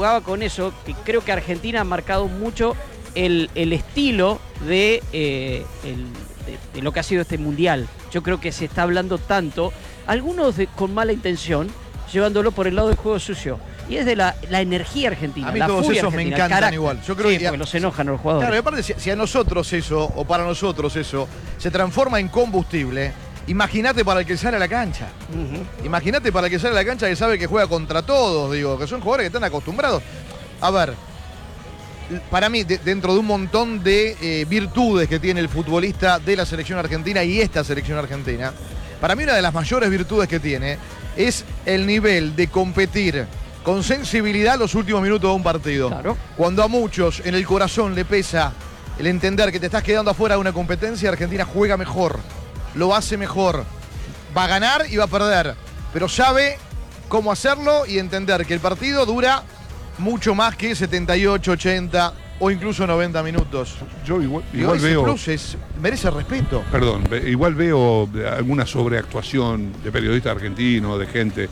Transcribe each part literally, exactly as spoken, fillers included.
jugaba con eso, que creo que Argentina ha marcado mucho el, el estilo de, eh, el, de, de lo que ha sido este Mundial. Yo creo que se está hablando tanto, algunos de, con mala intención, llevándolo por el lado del juego sucio. Y es de la, la energía argentina. A mí la todos furia esos me argentina, encantan igual. Yo creo sí, que porque los enojan a los jugadores. Claro, y aparte, si, si a nosotros eso, o para nosotros eso, se transforma en combustible, imagínate para el que sale a la cancha. Uh-huh. Imagínate para el que sale a la cancha que sabe que juega contra todos, digo, que son jugadores que están acostumbrados. A ver, para mí, de, dentro de un montón de eh, virtudes que tiene el futbolista de la selección argentina y esta selección argentina, para mí una de las mayores virtudes que tiene es el nivel de competir con sensibilidad los últimos minutos de un partido. Claro. Cuando a muchos en el corazón le pesa el entender que te estás quedando afuera de una competencia, Argentina juega mejor, lo hace mejor, va a ganar y va a perder, pero sabe cómo hacerlo y entender que el partido dura mucho más que setenta y ocho, ochenta o incluso noventa minutos. Yo igual, igual ese veo... plus es, merece respeto. Perdón, igual veo alguna sobreactuación de periodistas argentinos, de gente...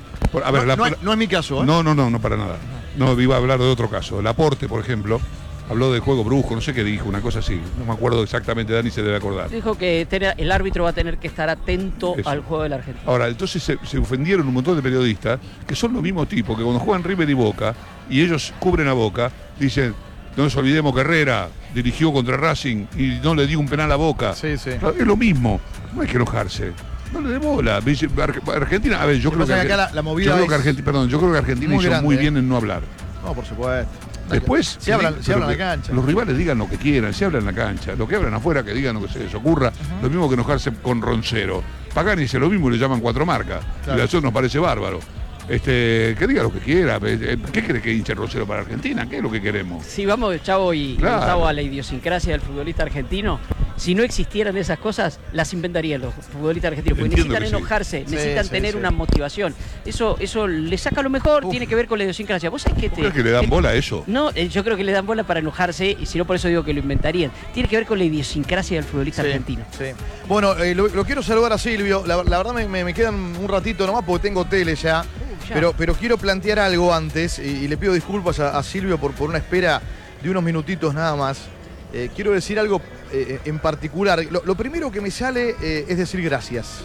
A ver, no, la, no, es, no es mi caso, ¿eh? No, no, no, no para nada. No, iba a hablar de otro caso. Laporte, por ejemplo, habló del juego brujo, no sé qué dijo, una cosa así. No me acuerdo exactamente, Dani se debe acordar. Dijo que el árbitro va a tener que estar atento Eso. al juego de la Argentina. Ahora, entonces se, se ofendieron un montón de periodistas que son los mismos tipos que cuando juegan River y Boca y ellos cubren a Boca, dicen, no nos olvidemos que Herrera dirigió contra Racing y no le dio un penal a Boca. Sí, sí. Es lo mismo, no hay que enojarse. No le dé bola. Argentina, a ver, yo creo que, que la, la movida yo creo que Argentina, perdón, yo creo que Argentina muy hizo grande, muy bien en no hablar. No, por supuesto. Después, se hablan, sí, se hablan en que la cancha. Los rivales digan lo que quieran, se hablan en la cancha. Lo que hablan afuera, que digan lo que se les ocurra. Uh-huh. Lo mismo que enojarse con Roncero. Pagani dice lo mismo y le llaman cuatro marcas. Claro. Y a nosotros nos parece bárbaro. Este, que diga lo que quiera. ¿Qué cree que hinche Roncero para Argentina? ¿Qué es lo que queremos? Si vamos, Chavo y claro. Gustavo, a la idiosincrasia del futbolista argentino, si no existieran esas cosas, las inventarían los futbolistas argentinos, porque Entiendo necesitan enojarse, sí. necesitan sí, tener sí, una sí. motivación. Eso, eso le saca lo mejor, Uf. tiene que ver con la idiosincrasia. ¿Vos sabés que te, ¿Crees que le dan bola a eso? No, yo creo que le dan bola para enojarse, y si no, por eso digo que lo inventarían. Tiene que ver con la idiosincrasia del futbolista sí, argentino. Sí. Bueno, eh, lo, lo quiero saludar a Silvio. La, la verdad me, me, me quedan un ratito nomás porque tengo tele ya. Pero, pero quiero plantear algo antes y, y le pido disculpas a, a Silvio por, por una espera de unos minutitos nada más. Eh, quiero decir algo eh, en particular. Lo, lo primero que me sale eh, es decir gracias.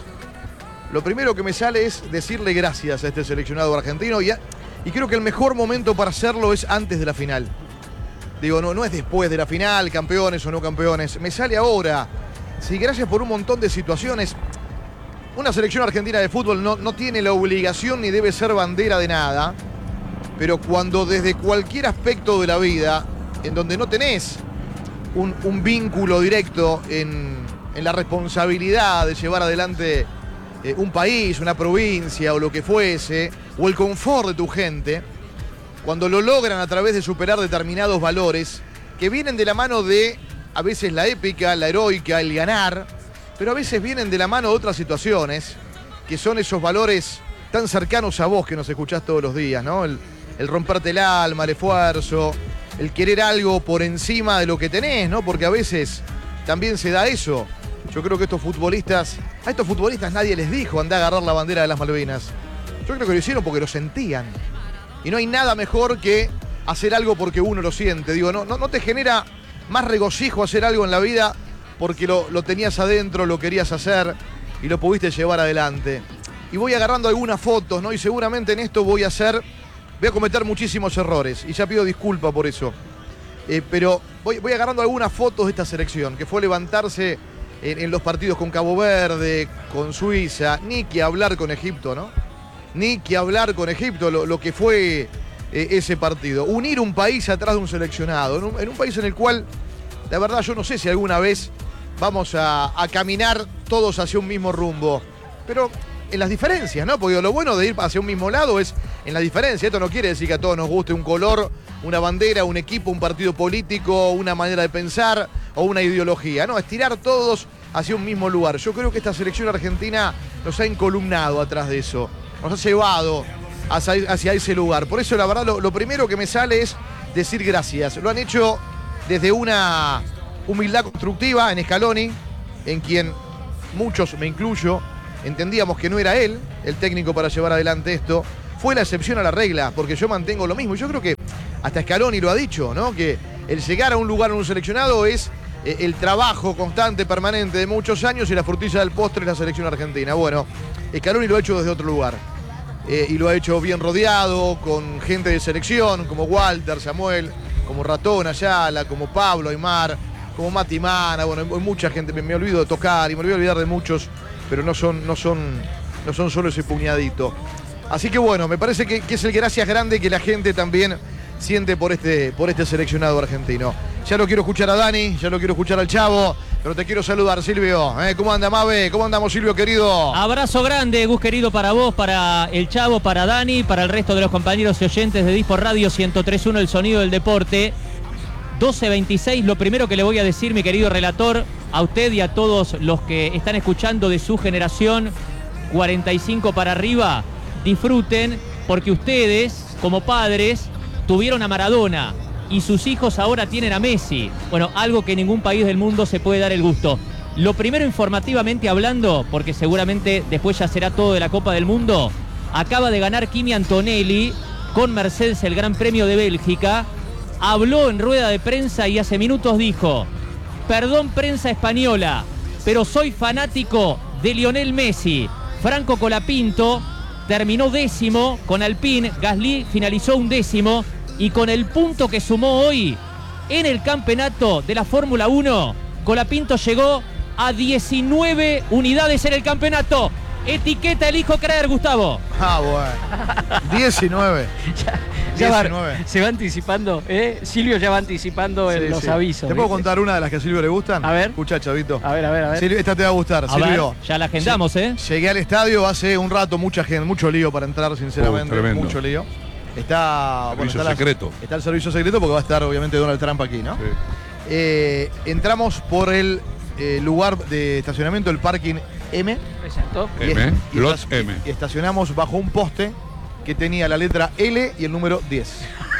Lo primero que me sale es decirle gracias a este seleccionado argentino y, a, y creo que el mejor momento para hacerlo es antes de la final. Digo, no, no es después de la final, campeones o no campeones. Me sale ahora. Sí, gracias por un montón de situaciones. Una selección argentina de fútbol no, no tiene la obligación ni debe ser bandera de nada, pero cuando desde cualquier aspecto de la vida, en donde no tenés un, un vínculo directo en, en la responsabilidad de llevar adelante eh, un país, una provincia o lo que fuese, o el confort de tu gente, cuando lo logran a través de superar determinados valores que vienen de la mano de, a veces, la épica, la heroica, el ganar, pero a veces vienen de la mano de otras situaciones, que son esos valores tan cercanos a vos que nos escuchás todos los días, ¿no? El, el romperte el alma, el esfuerzo, el querer algo por encima de lo que tenés, ¿no? Porque a veces también se da eso. Yo creo que estos futbolistas, a estos futbolistas nadie les dijo andá a agarrar la bandera de las Malvinas. Yo creo que lo hicieron porque lo sentían. Y no hay nada mejor que hacer algo porque uno lo siente. Digo, no, no, no te genera más regocijo hacer algo en la vida porque lo, lo tenías adentro, lo querías hacer y lo pudiste llevar adelante. Y voy agarrando algunas fotos, ¿no? Y seguramente en esto voy a hacer, voy a cometer muchísimos errores. Y ya pido disculpa por eso. Eh, pero voy, voy agarrando algunas fotos de esta selección, que fue levantarse en, en los partidos con Cabo Verde, con Suiza, ni que hablar con Egipto, ¿no? Ni que hablar con Egipto, lo, lo que fue eh, ese partido. Unir un país atrás de un seleccionado, en un, en un país en el cual, la verdad, yo no sé si alguna vez vamos a, a caminar todos hacia un mismo rumbo, pero en las diferencias, ¿no? Porque lo bueno de ir hacia un mismo lado es en la diferencia. Esto no quiere decir que a todos nos guste un color, una bandera, un equipo, un partido político, una manera de pensar o una ideología, ¿no? Estirar todos hacia un mismo lugar. Yo creo que esta selección argentina nos ha encolumnado atrás de eso, nos ha llevado hacia, hacia ese lugar. Por eso, la verdad, lo, lo primero que me sale es decir gracias. Lo han hecho desde una humildad constructiva en Scaloni, en quien muchos, me incluyo, entendíamos que no era él el técnico para llevar adelante esto, fue la excepción a la regla, porque yo mantengo lo mismo. Yo creo que hasta Scaloni lo ha dicho, ¿no? Que el llegar a un lugar en un seleccionado es eh, el trabajo constante, permanente de muchos años, y la frutilla del postre es la selección argentina. Bueno, Scaloni lo ha hecho desde otro lugar. Eh, y lo ha hecho bien rodeado, con gente de selección, como Walter, Samuel, como Ratón Ayala, como Pablo Aymar, como Mati Mana. Bueno, hay mucha gente, me, me olvido de tocar y me olvido de olvidar de muchos, pero no son, no son, no son solo ese puñadito. Así que bueno, me parece que, que es el gracias grande que la gente también siente por este, por este seleccionado argentino. Ya lo quiero escuchar a Dani, ya lo quiero escuchar al Chavo, pero te quiero saludar, Silvio. ¿Eh? ¿Cómo anda, Mabe? ¿Cómo andamos, Silvio, querido? Abrazo grande, Gus, querido, para vos, para el Chavo, para Dani, para el resto de los compañeros y oyentes de Dispor Radio ciento tres punto uno, el sonido del deporte. doce veintiséis, lo primero que le voy a decir, mi querido relator, a usted y a todos los que están escuchando de su generación, cuarenta y cinco para arriba, disfruten, porque ustedes, como padres, tuvieron a Maradona y sus hijos ahora tienen a Messi. Bueno, algo que en ningún país del mundo se puede dar el gusto. Lo primero, informativamente hablando, porque seguramente después ya será todo de la Copa del Mundo, acaba de ganar Kimi Antonelli con Mercedes el Gran Premio de Bélgica. Habló en rueda de prensa y hace minutos dijo: perdón, prensa española, pero soy fanático de Lionel Messi. Franco Colapinto terminó décimo con Alpine, Gasly finalizó un décimo, y con el punto que sumó hoy en el campeonato de la Fórmula uno, Colapinto llegó a diecinueve unidades en el campeonato. Etiqueta elijo creer, Gustavo. Ah, bueno. diecinueve. Ya, ya diecinueve. va, se va anticipando, ¿eh? Silvio ya va anticipando Sí, en los sí. avisos. ¿Te puedo ¿viste? contar una de las que a Silvio le gustan? A ver. Escucha, Chavito. A ver, a ver, a ver. Silvio, esta te va a gustar, A Silvio. ver, ya la agendamos, ¿eh? Llegué al estadio hace un rato, mucha gente, mucho lío para entrar, sinceramente. Oh, tremendo. Mucho lío. Está, bueno, Servicio está, la- secreto. está el servicio secreto porque va a estar obviamente Donald Trump aquí, ¿no? Sí. Eh, entramos por el eh, lugar de estacionamiento, el parking M. Exacto. y M, est- y Lot esta- M. y estacionamos bajo un poste que tenía la letra L y el número diez.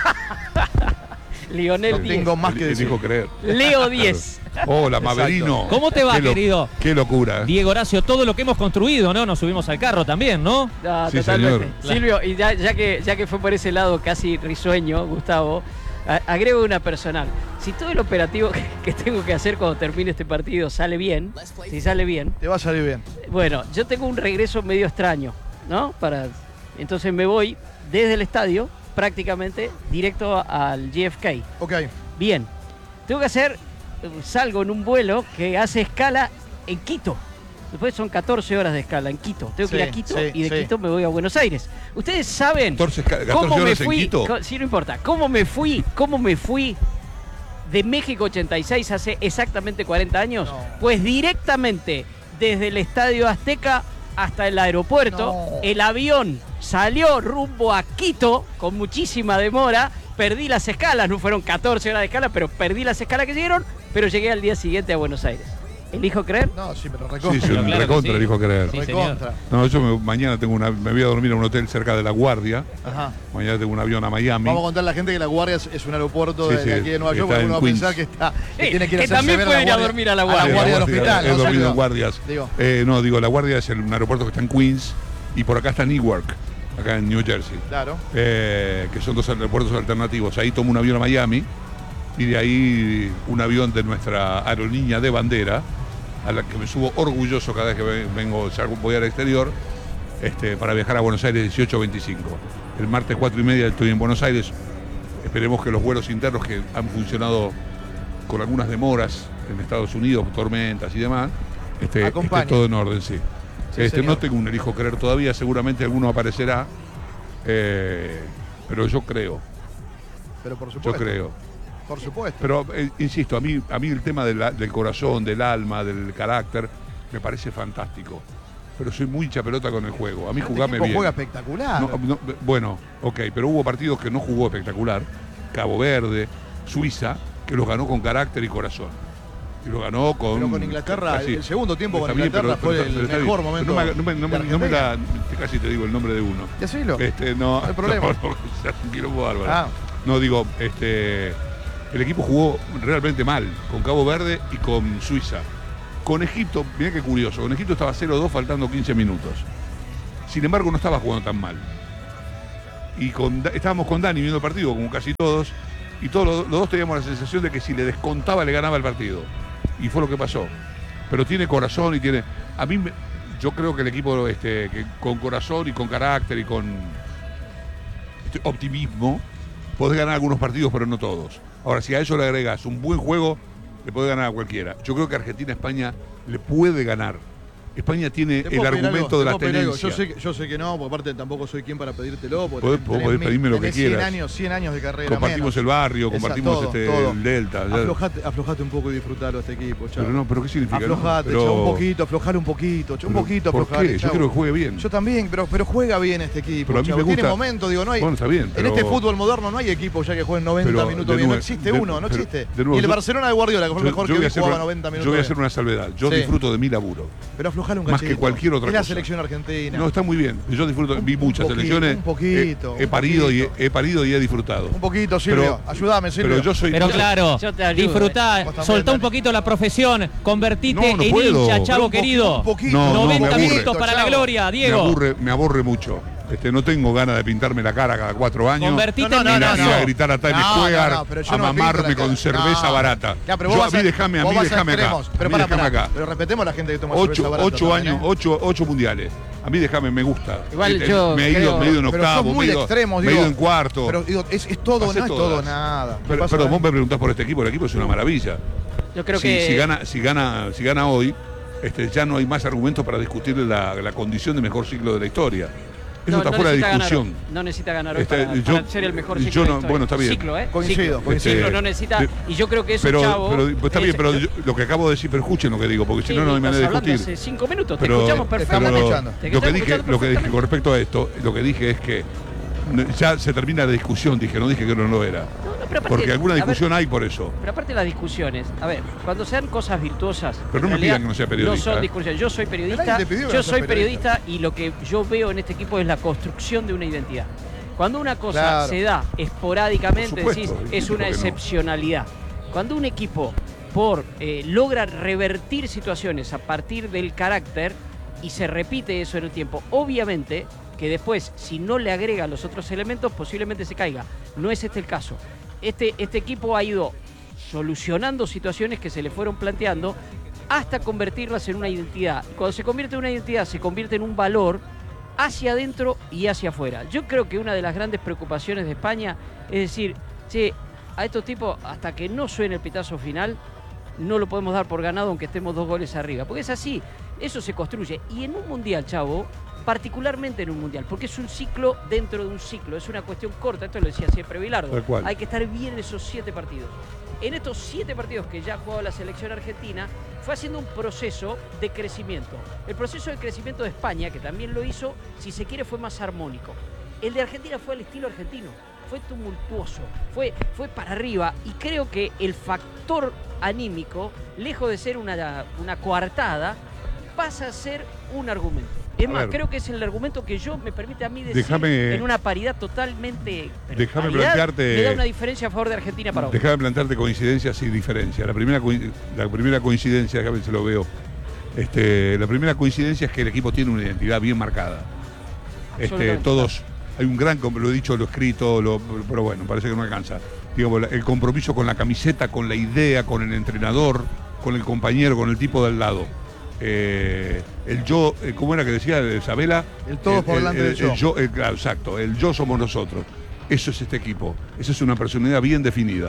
Lionel No diez. tengo más que decir. Dijo creer. Leo diez. Hola, Exacto. Maverino. ¿Cómo te va, Qué lo- querido? Qué locura. ¿eh? Diego Horacio, todo lo que hemos construido, ¿no? Nos subimos al carro también, ¿no? No, Sí, totalmente. señor. Silvio, y ya, ya que, ya que fue por ese lado casi risueño, Gustavo, a- agrego una personal. Si todo el operativo que, que tengo que hacer cuando termine este partido sale bien, si sale bien, Te va a salir bien. bueno, yo tengo un regreso medio extraño, ¿no? Para, entonces me voy desde el estadio, prácticamente, directo al J F K. Ok. Bien, tengo que hacer, salgo en un vuelo que hace escala en Quito. Después son catorce horas de escala en Quito. Tengo que Sí, ir a Quito sí, y de sí. Quito me voy a Buenos Aires. Ustedes saben catorce, catorce cómo me horas en fui. Quito. co- Sí, no importa. ¿Cómo me fui? ¿Cómo me fui de México ochenta y seis hace exactamente cuarenta años? No. Pues directamente desde el Estadio Azteca hasta el aeropuerto, No. el avión salió rumbo a Quito con muchísima demora. Perdí las escalas, no fueron catorce horas de escala, pero perdí las escalas que siguieron, pero llegué al día siguiente a Buenos Aires. ¿Elijo creer? No, sí, pero Sí, recontra. sí, Pero un claro que recontra sí. dijo creer. Sí, recontra. No, yo me- mañana tengo una, me voy a dormir en un hotel cerca de La Guardia. Ajá. Mañana tengo un avión a Miami. Vamos a contarle a la gente que La Guardia es, es un aeropuerto Sí, de, sí, de aquí de Nueva York, está porque en uno va a Queens. pensar que, está, que Sí, tiene que ir a que hacerse también ver puede ir a guardia- dormir a La A Guardia. la guardia del hospital. He ¿no, dormido Silvio? en guardias. Digo. Eh, no, digo, La Guardia es el- un aeropuerto que está en Queens y por acá está Newark, acá en New Jersey. Claro. Eh, que son dos aeropuertos alternativos. Ahí tomo un avión a Miami y de ahí un avión de nuestra aerolínea de bandera, a la que me subo orgulloso cada vez que ve- vengo, salgo, voy al exterior, este, para viajar a Buenos Aires dieciocho veinticinco. El martes cuatro y media estoy en Buenos Aires. Esperemos que los vuelos internos que han funcionado con algunas demoras en Estados Unidos, tormentas y demás, este, esté Acompañe. todo en orden, sí. Sí, este, señor. no tengo un elijo creer todavía, seguramente alguno aparecerá, eh, pero yo creo, Pero por yo supuesto. creo. Por supuesto. Pero eh, insisto, a mí, a mí el tema de la- del corazón, del alma, del carácter, me parece fantástico. Pero soy muy hincha pelota con el juego. A mí Este jugame equipo bien. juega espectacular. No, no, bueno, ok, pero hubo partidos que no jugó espectacular. Cabo Verde, Suiza, que los ganó con carácter y corazón. Y lo ganó con. Pero con Inglaterra, casi- el segundo tiempo con Está bien, Inglaterra pero- fue pero- pero el está mejor bien. momento. No me, no me- no me- de no me la- Argentina. casi te digo el nombre de uno. Decilo. Este, no, No hay problema. No, no, se hace un quilombo bárbaro. Ah. No, digo, este, el equipo jugó realmente mal con Cabo Verde y con Suiza. Con Egipto, mirá qué curioso, con Egipto estaba cero dos faltando quince minutos. Sin embargo, no estaba jugando tan mal. y con, estábamos con Dani viendo el partido, como casi todos, y todos los, los dos teníamos la sensación de que si le descontaba le ganaba el partido. Y fue lo que pasó. Pero tiene corazón y tiene... A mí, me, yo creo que el equipo este, que con corazón y con carácter y con este, optimismo, podés ganar algunos partidos, pero no todos. Ahora, si a eso le agregas un buen juego, le puede ganar a cualquiera. Yo creo que Argentina a España le puede ganar. España tiene el argumento de la tenencia. Yo sé, que, yo sé que no, porque aparte tampoco soy quien para pedírtelo. Podés, podés pedirme lo que quieras. cien años, cien años de carrera. Compartimos menos. el barrio, compartimos todo, este, todo. el Delta. Aflojate, aflojate un poco y disfrutalo a este equipo, chavo. Pero no, pero ¿qué significa? Aflojate, no, pero... chavo, un poquito, aflojale un poquito, chavo, un pero, poquito, ¿por aflojale. qué? Chavo. Yo quiero que juegue bien. Yo también, pero, pero juega bien este equipo. Pero a mí chavo. me gusta. Tiene momento, digo, no hay. Bueno, está bien. Pero... En este fútbol moderno no hay equipo ya que jueguen noventa pero, minutos bien. Nuevo, No existe de, uno, no pero, existe. Nuevo, y el yo, Barcelona de Guardiola, que fue el mejor yo, que yo vi, jugaba una, noventa minutos. Yo voy a bien. hacer una salvedad. Yo sí. disfruto de mi laburo. Pero aflojale un Más cachito. que cualquier otra es cosa. la selección argentina. No, está muy bien. Yo disfruto, un, vi muchas un poquito, selecciones. Un poquito. He, he parido y he, he parido y he disfrutado. Un poquito, Silvio. Pero, ayúdame, Silvio. Pero yo soy. Pero yo, claro, yo te ayudo, disfrutá, eh. soltá un poquito la profesión, convertite No, no en puedo. hincha, chavo un querido. Un poquito. No, no, noventa me aburre. minutos para la Chavo. gloria, Diego. Me aburre, me aburre mucho. Este, no tengo ganas de pintarme la cara cada cuatro años. Convertite No, no, en no, Ni no, a, no. a gritar a Time No, Square, no, no, pero yo a no me pinto mamarme la con cara. cerveza No. barata. Ya, pero vos yo, vas a mí a- déjame, a vos mí vas a déjame acá. extremos. Pero A mí pará, déjame pará. acá. Pero respetemos a la gente que toma Ocho, cerveza barata ocho también, años, ¿eh? ocho, ocho mundiales. A mí déjame, me gusta. Igual Este, yo me he ido, creo- me he ido en Pero sos octavo, muy me he ido, extremos, me he digo. ido en cuarto. Pero digo, es, es todo, Pasé no es todas. todo nada. Pero, pasa pero ahí? vos me preguntás por este equipo, el equipo es una maravilla. Yo creo si, que si gana, si gana, si gana hoy, este, ya no hay más argumentos para discutir la, la condición de mejor ciclo de la historia. Eso no, está no fuera de necesita discusión. ganar hoy. No necesita ganar hoy Este, para, yo- para ser el mejor ciclo yo de no- la historia. bueno, está bien. Ciclo, ¿eh? Coincido, Ciclo. coincido. Ciclo no necesita. de- Y yo creo que es Pero, un chavo. pero está bien, es- pero yo- yo- lo que acabo de decir, pero escuchen lo que digo, porque si sí, no, no hay manera de estás hablando discutir. hace cinco minutos, te Pero, escuchamos pero- perfectamente. escuchando. Te lo que estamos dije, escuchando lo que dije perfectamente. con respecto a esto, lo que dije es que no- ya se termina la discusión, dije, no dije que no lo era. No, no, pero aparte, Porque alguna a ver, discusión hay por eso. Pero aparte de las discusiones, a ver, cuando sean cosas virtuosas. Pero no en me realidad pidan que no sea periodista, No son ¿eh? discusiones. Yo soy Nadie periodista. te pidió que Yo no seas soy periodista. periodista y lo que yo veo en este equipo es la construcción de una identidad. Cuando una cosa Claro. se da esporádicamente, Por supuesto, decís, ¿y es por una qué no? excepcionalidad. Cuando un equipo por eh, logra revertir situaciones a partir del carácter y se repite eso en el tiempo, obviamente que después, si no le agrega los otros elementos, posiblemente se caiga. No es este el caso. Este, este equipo ha ido solucionando situaciones que se le fueron planteando hasta convertirlas en una identidad. Cuando se convierte en una identidad, se convierte en un valor hacia adentro y hacia afuera. Yo creo que una de las grandes preocupaciones de España es decir, che, a estos tipos, hasta que no suene el pitazo final, no lo podemos dar por ganado aunque estemos dos goles arriba. Porque es así, eso se construye. Y en un mundial, chavo, particularmente en un mundial, porque es un ciclo dentro de un ciclo, es una cuestión corta, esto lo decía siempre Bilardo. Tal cual. Hay que estar bien en esos siete partidos. En estos siete partidos que ya ha jugado la selección argentina, fue haciendo un proceso de crecimiento. El proceso de crecimiento de España, que también lo hizo, si se quiere, fue más armónico. El de Argentina fue al estilo argentino, fue tumultuoso, fue, fue para arriba. Y creo que el factor anímico, lejos de ser una, una coartada, pasa a ser un argumento. Es A más, ver. creo que es el argumento que yo me permite a mí decir Déjame- en una paridad totalmente... pero Déjame paridad plantearte- me da una diferencia a favor de Argentina para hoy. Déjame plantearte coincidencias y diferencias. La primera, coi- la primera coincidencia, que a veces lo veo, este, la primera coincidencia es que el equipo tiene una identidad bien marcada. Este, Absolutamente. todos, hay un gran, com- lo he dicho, lo he escrito, lo- pero bueno, parece que no alcanza. Digamos, la- el compromiso con la camiseta, con la idea, con el entrenador, con el compañero, con el tipo de al lado. Eh, el yo, eh, ¿cómo era que decía Isabela? El todos por delante del yo. El yo, el- claro, exacto, el yo somos nosotros. Eso es este equipo. Eso es una personalidad bien definida.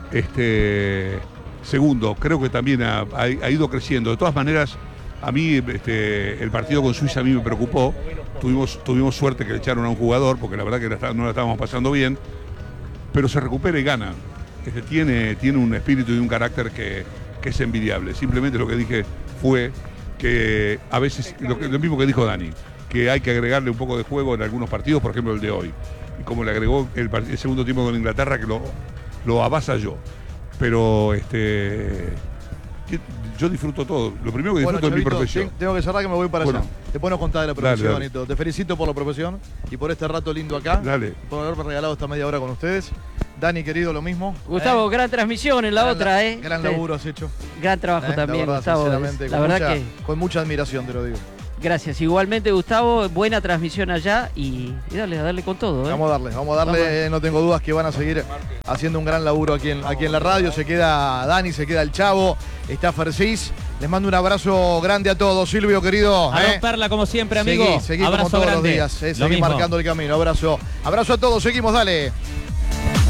Este, segundo, creo que también ha, ha- ha ido creciendo. De todas maneras, a mí este, el partido con Suiza a mí me preocupó. Tuvimos, tuvimos suerte que le echaron a un jugador, porque la verdad que la está- no la estábamos pasando bien. Pero se recupera y gana. Este, tiene, tiene un espíritu y un carácter que, que es envidiable. Simplemente lo que dije fue que a veces, lo, que- lo mismo que dijo Dani, que hay que agregarle un poco de juego en algunos partidos, por ejemplo el de hoy. Y como le agregó el, part- el segundo tiempo con Inglaterra, que lo, lo avasalló. Pero este, que- yo disfruto todo. Lo primero que Bueno, disfruto es mi Chavito, profesión. ten- tengo que cerrar que me voy para Bueno. allá. Después nos contás de la Dale, profesión dale. y todo. Te felicito por la profesión y por este rato lindo acá. Dale. Por haberme regalado esta media hora con ustedes. Dani, querido, lo mismo. Gustavo, Eh, gran transmisión en la gran otra, la- ¿eh? Gran Sí. laburo has hecho. Gran trabajo Eh, también, la verdad, Gustavo. sinceramente, La con verdad mucha, que con mucha admiración te lo digo. Gracias. Igualmente, Gustavo, buena transmisión allá y, y dale, a darle con todo. ¿eh? Vamos a darle, vamos a darle, vamos. No tengo dudas que van a seguir haciendo un gran laburo aquí en, aquí en la radio. Se queda Dani, se queda el Chavo, está Fercis. Les mando un abrazo grande a todos, Silvio, querido. A ¿eh? romperla como siempre, amigo. Seguí, seguí abrazo como todos grande. los días, eh, Lo seguí mismo. marcando el camino. Abrazo, abrazo a todos, seguimos, dale.